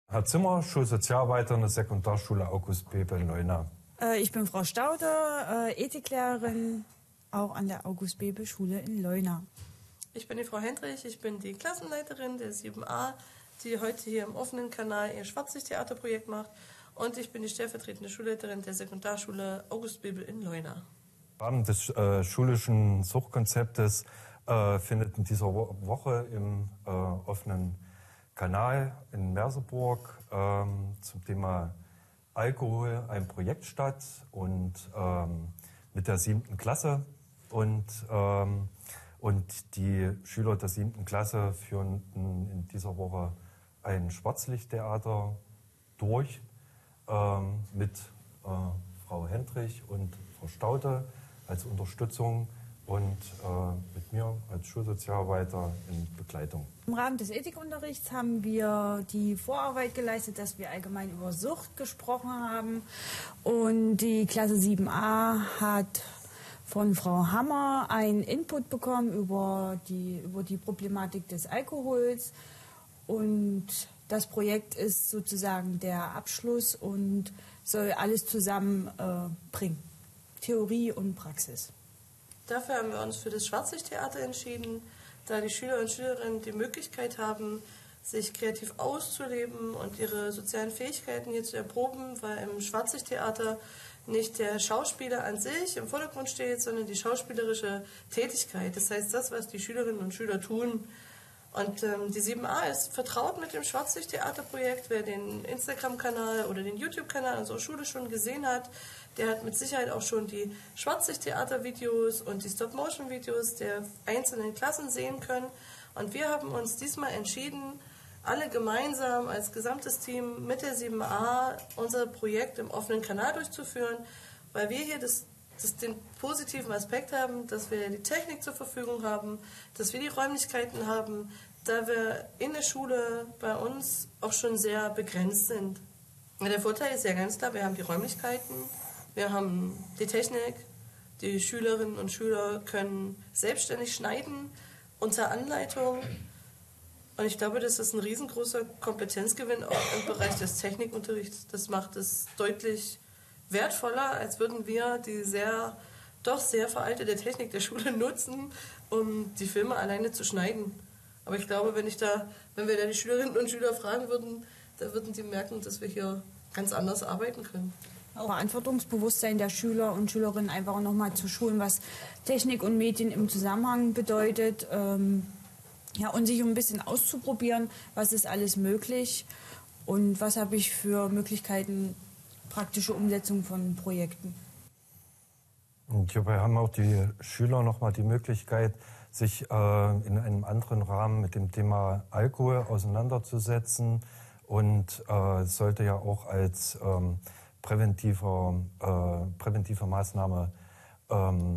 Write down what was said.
Herr Zimmer, Schulsozialarbeiter in der Sekundarschule August Bebel in Leuna. Ich bin Frau Stauder, Ethiklehrerin, auch an der August-Bebel-Schule in Leuna. Ich bin die Frau Hendrich, ich bin die Klassenleiterin der 7a, die heute hier im offenen Kanal ihr Schwarzlichttheaterprojekt macht. Und ich bin die stellvertretende Schulleiterin der Sekundarschule August Bebel in Leuna. Im Rahmen des schulischen Suchtkonzeptes findet in dieser Woche im offenen Kanal in Merseburg zum Thema Alkohol ein Projekt statt und mit der 7. Klasse und die Schüler der 7. Klasse führen in dieser Woche ein Schwarzlichttheater durch mit Frau Hendrich und Frau Staude als Unterstützung und mit mir als Schulsozialarbeiter in Begleitung. Im Rahmen des Ethikunterrichts haben wir die Vorarbeit geleistet, dass wir allgemein über Sucht gesprochen haben. Und die Klasse 7a hat von Frau Hammer einen Input bekommen über die Problematik des Alkohols. Und das Projekt ist sozusagen der Abschluss und soll alles zusammenbringen, Theorie und Praxis. Dafür haben wir uns für das Schwarzlichttheater entschieden, da die Schüler und Schülerinnen die Möglichkeit haben, sich kreativ auszuleben und ihre sozialen Fähigkeiten hier zu erproben, weil im Schwarzlichttheater nicht der Schauspieler an sich im Vordergrund steht, sondern die schauspielerische Tätigkeit. Das heißt, das, was die Schülerinnen und Schüler tun. Und die 7a ist vertraut mit dem Schwarzlichttheaterprojekt. Wer den Instagram-Kanal oder den YouTube-Kanal unserer Schule schon gesehen hat, der hat mit Sicherheit auch schon die Schwarzlichttheater-Videos und die Stop-Motion-Videos der einzelnen Klassen sehen können. Und wir haben uns diesmal entschieden, alle gemeinsam als gesamtes Team mit der 7a unser Projekt im offenen Kanal durchzuführen, weil wir hier den positiven Aspekt haben, dass wir die Technik zur Verfügung haben, dass wir die Räumlichkeiten haben, da wir in der Schule bei uns auch schon sehr begrenzt sind. Der Vorteil ist ja ganz klar, wir haben die Räumlichkeiten, wir haben die Technik, die Schülerinnen und Schüler können selbstständig schneiden unter Anleitung. Und ich glaube, das ist ein riesengroßer Kompetenzgewinn auch im Bereich des Technikunterrichts. Das macht es deutlich wertvoller, als würden wir die sehr veraltete Technik der Schule nutzen, um die Filme alleine zu schneiden. Aber ich glaube, wenn wir da die Schülerinnen und Schüler fragen würden, da würden die merken, dass wir hier ganz anders arbeiten können. Verantwortungsbewusstsein der Schüler und Schülerinnen einfach nochmal zu schulen, was Technik und Medien im Zusammenhang bedeutet. Und sich ein bisschen auszuprobieren, was ist alles möglich und was habe ich für Möglichkeiten, praktische Umsetzung von Projekten. Und hierbei haben auch die Schüler nochmal die Möglichkeit, sich in einem anderen Rahmen mit dem Thema Alkohol auseinanderzusetzen und sollte ja auch als präventive Maßnahme